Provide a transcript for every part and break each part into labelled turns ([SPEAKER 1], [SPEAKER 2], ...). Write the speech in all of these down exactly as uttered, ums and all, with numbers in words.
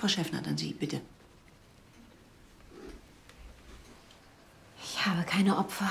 [SPEAKER 1] Frau Schäffner, dann Sie, bitte.
[SPEAKER 2] Ich habe keine Opfer.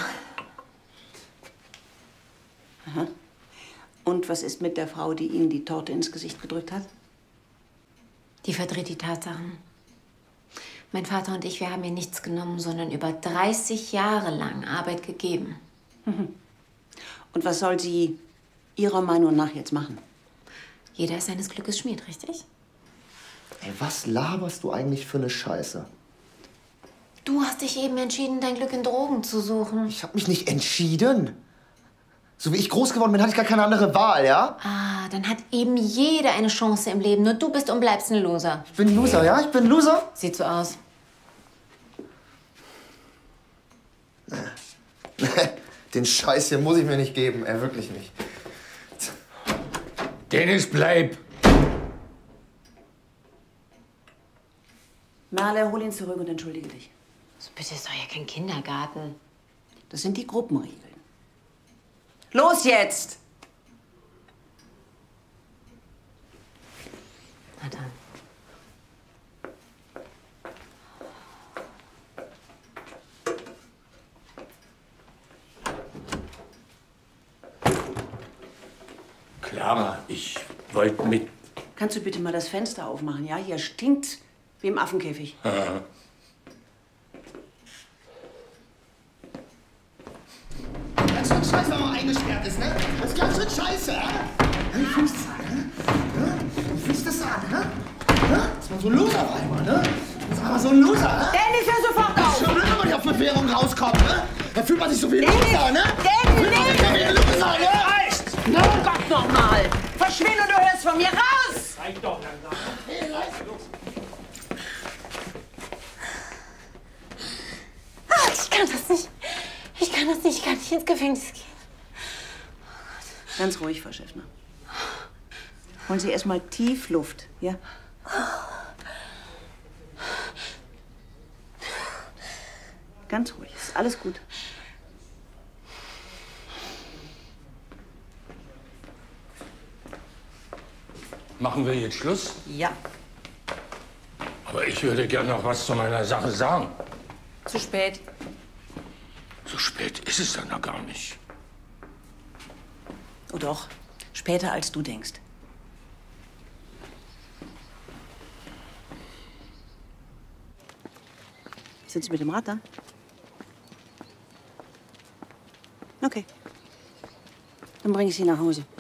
[SPEAKER 1] Aha. Und was ist mit der Frau, die Ihnen die Torte ins Gesicht gedrückt hat?
[SPEAKER 2] Die verdreht die Tatsachen. Mein Vater und ich, wir haben ihr nichts genommen, sondern über dreißig Jahre lang Arbeit gegeben.
[SPEAKER 1] Und was soll sie Ihrer Meinung nach jetzt machen?
[SPEAKER 2] Jeder ist seines Glückes Schmied, richtig?
[SPEAKER 3] Ey, was laberst du eigentlich für eine Scheiße?
[SPEAKER 2] Du hast dich eben entschieden, dein Glück in Drogen zu suchen.
[SPEAKER 3] Ich habe mich nicht entschieden. So wie ich groß geworden bin, hatte ich gar keine andere Wahl, ja?
[SPEAKER 2] Ah, dann hat eben jeder eine Chance im Leben. Nur du bist und bleibst ein Loser.
[SPEAKER 3] Ich bin ein Loser, ja? Ich bin ein Loser?
[SPEAKER 2] Sieht so aus.
[SPEAKER 3] Den Scheiß hier muss ich mir nicht geben, ey, wirklich nicht.
[SPEAKER 4] Dennis, bleib!
[SPEAKER 1] Merle, hol ihn zurück und entschuldige dich.
[SPEAKER 2] Also bitte, ist doch ja kein Kindergarten.
[SPEAKER 1] Das sind die Gruppenregeln. Los jetzt!
[SPEAKER 2] Na dann.
[SPEAKER 4] Clara, ich wollte mit...
[SPEAKER 1] Kannst du bitte mal das Fenster aufmachen, ja? Hier stinkt wie im Affenkäfig.
[SPEAKER 4] Ja.
[SPEAKER 3] Das ist schon scheiße, wenn man eingesperrt ist, ne? Das ist ganz schön scheiße, ja? Wie fühlst du das an, ne? Wie fühlst du das an, ne? Dass man so ein Loser war immer, ne? Das ist aber so ein Loser, ne?
[SPEAKER 1] Dennis, hör sofort
[SPEAKER 3] Das
[SPEAKER 1] auf!
[SPEAKER 3] ist schon blöd, wenn man hier auf Bewährung rauskommt, ne? Da fühlt man sich so wie ein
[SPEAKER 1] Dennis!
[SPEAKER 3] Loser, ne?
[SPEAKER 1] Dennis!
[SPEAKER 3] Fühlt man sich ja wie ein Loser, ne?
[SPEAKER 1] Reicht! Na Gott noch mal! Verschwinde und du hörst von mir raus!
[SPEAKER 4] Reicht doch langsam.
[SPEAKER 3] Hey, reiß los!
[SPEAKER 2] Ah, ich kann das nicht. Ich kann das nicht. Ich kann nicht ins Gefängnis gehen.
[SPEAKER 1] Ganz ruhig, Frau Schäffner. Holen Sie erst mal tief Luft, ja? Ganz ruhig, ist alles gut.
[SPEAKER 4] Machen wir jetzt Schluss?
[SPEAKER 1] Ja.
[SPEAKER 4] Aber ich würde gern noch was zu meiner Sache sagen.
[SPEAKER 1] Zu spät.
[SPEAKER 4] So spät ist es dann noch gar nicht.
[SPEAKER 1] Oh doch, später als du denkst. Sind Sie mit dem Rad da? Okay. Dann bringe ich Sie nach Hause.